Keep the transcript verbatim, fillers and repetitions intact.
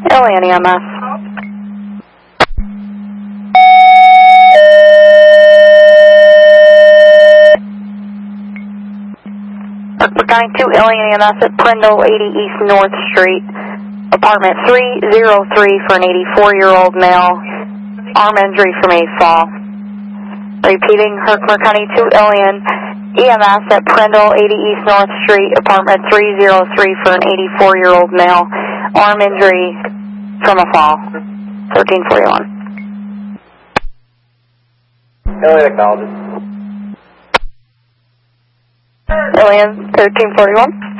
Alien E M S. We're going to Alien E M S at Prindle, eighty East North Street, apartment three oh three for an eighty-four-year-old male, arm injury from a fall. Repeating, Herkimer County to Alien E M S at Prindle, eighty East North Street, apartment three oh three for an eighty-four-year-old male, arm injury from a fall. thirteen forty-one. Alien acknowledges. Alien thirteen forty-one.